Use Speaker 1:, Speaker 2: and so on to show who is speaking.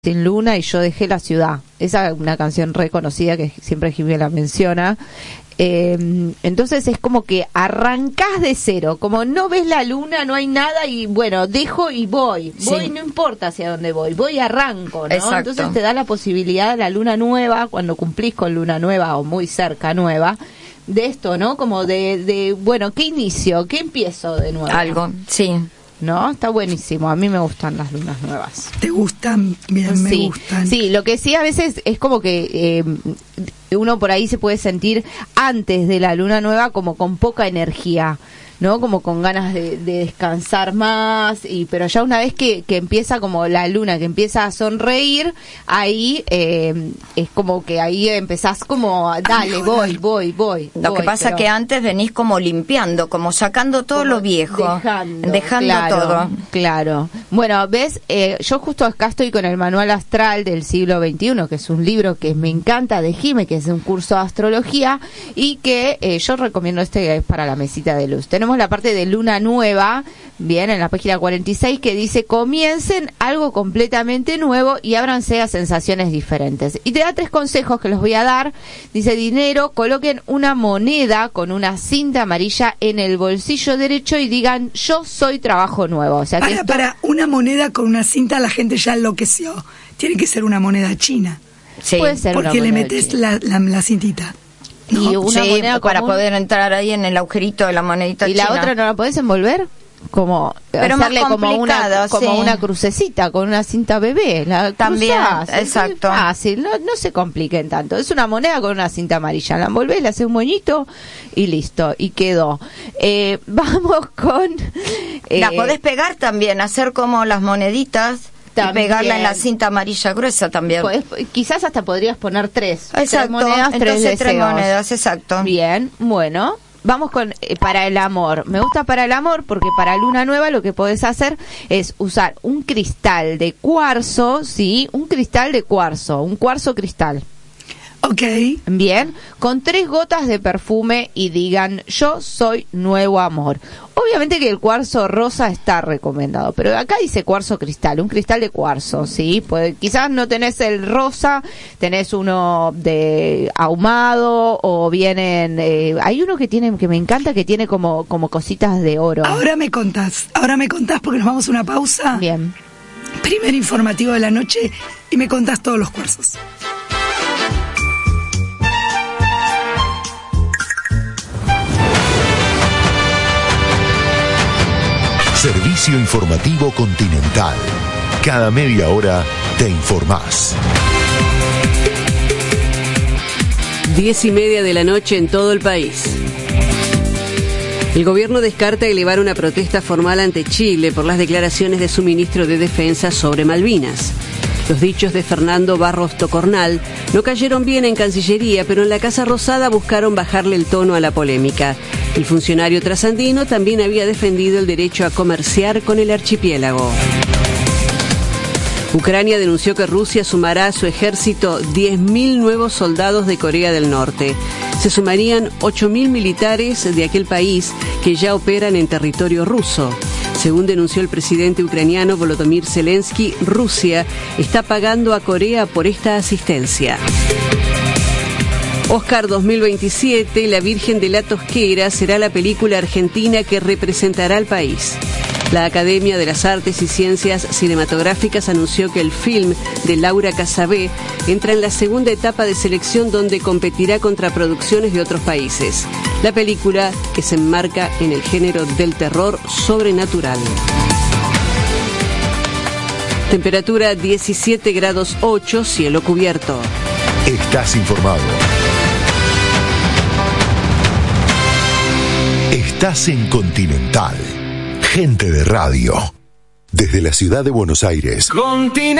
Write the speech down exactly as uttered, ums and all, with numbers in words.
Speaker 1: Sin luna y yo dejé la ciudad. Esa es una canción reconocida que siempre Jimmy la menciona. Eh, entonces es como que arrancás de cero, como no ves la luna, no hay nada y bueno, dejo y voy.
Speaker 2: Sí.
Speaker 1: Voy, no importa hacia dónde voy, voy y arranco, ¿no?
Speaker 2: Exacto.
Speaker 1: Entonces te da la posibilidad de la luna nueva, cuando cumplís con luna nueva o muy cerca nueva, de esto, ¿no? Como de, de bueno, ¿qué inicio? ¿Qué empiezo de nuevo?
Speaker 2: Algo, sí.
Speaker 1: ¿No? Está buenísimo. A mí me gustan las lunas nuevas.
Speaker 3: ¿Te gustan? Bien, me
Speaker 1: sí,
Speaker 3: gustan.
Speaker 1: Sí, lo que sí a veces es como que eh, uno por ahí se puede sentir antes de la luna nueva como con poca energía, ¿no? Como con ganas de, de descansar más, y pero ya una vez que, que empieza como la luna, que empieza a sonreír, ahí eh, es como que ahí empezás como, dale, voy, voy, voy.
Speaker 2: Lo
Speaker 1: voy,
Speaker 2: que pasa
Speaker 1: pero...
Speaker 2: que antes venís como limpiando, como sacando todo
Speaker 1: como
Speaker 2: lo viejo,
Speaker 1: dejando,
Speaker 2: dejando
Speaker 1: claro,
Speaker 2: todo.
Speaker 1: Claro. Bueno, ves, eh, yo justo acá estoy con el Manual Astral del siglo veintiuno, que es un libro que me encanta de Jime, que es un curso de astrología, y que eh, yo recomiendo este que es para la mesita de luz. Tenemos la parte de luna nueva, bien, en la página cuarenta y seis, que dice: comiencen algo completamente nuevo y ábranse a sensaciones diferentes. Y te da tres consejos que los voy a dar. Dice: dinero, coloquen una moneda con una cinta amarilla en el bolsillo derecho y digan: yo soy trabajo nuevo. O sea, que
Speaker 3: Para,
Speaker 1: esto...
Speaker 3: para, una moneda con una cinta, la gente ya enloqueció. Tiene que ser una moneda china.
Speaker 2: Sí.
Speaker 1: Puede ser una
Speaker 3: Porque le
Speaker 1: moneda
Speaker 3: metes
Speaker 1: china.
Speaker 3: la, la, la cintita. ¿no?
Speaker 1: Y una
Speaker 2: Sí,
Speaker 1: moneda
Speaker 2: para
Speaker 1: común.
Speaker 2: poder entrar ahí en el agujerito de la monedita
Speaker 1: ¿Y
Speaker 2: china.
Speaker 1: la otra no la podés envolver? Como
Speaker 2: Pero más
Speaker 1: hacerle como una
Speaker 2: complicado,
Speaker 1: como
Speaker 2: sí.
Speaker 1: una crucecita con una cinta bebé, la
Speaker 2: También,
Speaker 1: cruzás, es
Speaker 2: exacto.
Speaker 1: muy fácil, no, no se compliquen tanto. Es una moneda con una cinta amarilla, la envolvés, le haces un moñito y listo, y quedó. Eh, vamos con eh,
Speaker 2: La podés pegar también, hacer como las moneditas
Speaker 1: También.
Speaker 2: y pegarla en la cinta amarilla gruesa también.
Speaker 1: podés- quizás hasta podrías poner tres, tres
Speaker 2: Exacto,
Speaker 1: monedas, tres
Speaker 2: entonces tres
Speaker 1: deseos.
Speaker 2: monedas, exacto.
Speaker 1: Bien, bueno, vamos con eh, para el amor. Me gusta para el amor porque para luna nueva lo que podés hacer es usar un cristal de cuarzo, sí, un cristal de cuarzo, un cuarzo cristal.
Speaker 3: Ok.
Speaker 1: Bien, con tres gotas de perfume y digan: yo soy nuevo amor. Obviamente que el cuarzo rosa está recomendado, pero acá dice cuarzo cristal, un cristal de cuarzo, ¿sí? Pues, quizás no tenés el rosa, tenés uno de ahumado o vienen... Eh, hay uno que tiene, que me encanta, que tiene como, como cositas de oro.
Speaker 3: Ahora me contás. Ahora me contás porque nos vamos a una pausa.
Speaker 1: Bien.
Speaker 3: Primer informativo de la noche y me contás todos los cuarzos.
Speaker 4: Servicio informativo Continental. Cada media hora te informás.
Speaker 5: Diez y media de la noche en todo el país. El gobierno descarta elevar una protesta formal ante Chile por las declaraciones de su ministro de Defensa sobre Malvinas. Los dichos de Fernando Barros Tocornal no cayeron bien en Cancillería, pero en la Casa Rosada buscaron bajarle el tono a la polémica. El funcionario trasandino también había defendido el derecho a comerciar con el archipiélago. Ucrania denunció que Rusia sumará a su ejército diez mil nuevos soldados de Corea del Norte. Se sumarían ocho mil militares de aquel país que ya operan en territorio ruso. Según denunció el presidente ucraniano Volodymyr Zelensky, Rusia está pagando a Corea por esta asistencia. Oscar dos mil veintisiete, La Virgen de la Tosquera será la película argentina que representará al país. La Academia de las Artes y Ciencias Cinematográficas anunció que el film de Laura Casabé entra en la segunda etapa de selección, donde competirá contra producciones de otros países. La película, que se enmarca en el género del terror sobrenatural. Temperatura diecisiete grados ocho, cielo cubierto.
Speaker 4: Estás informado. Estás en Continental. Gente de radio. Desde la ciudad de Buenos Aires.
Speaker 6: Continental.